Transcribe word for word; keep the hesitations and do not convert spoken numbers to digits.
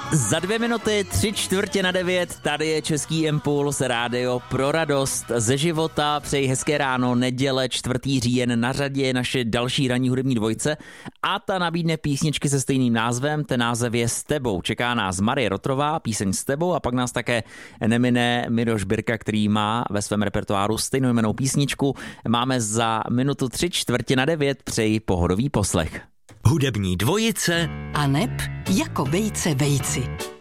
Za dvě minuty, tři čtvrtě na devět, tady je Český impuls, rádio pro radost ze života. Přeji hezké ráno, neděle, čtvrtý říjen, na řadě naše další ranní hudební dvojce a ta nabídne písničky se stejným názvem, ten název je S tebou. Čeká nás Marie Rotrová, píseň S tebou a pak nás také nemine Miroš Birka, který má ve svém repertoáru stejnojmennou písničku. Máme za minutu tři čtvrtě na devět, přeji pohodový poslech. Hudební dvojice a neb jako vejce vejci.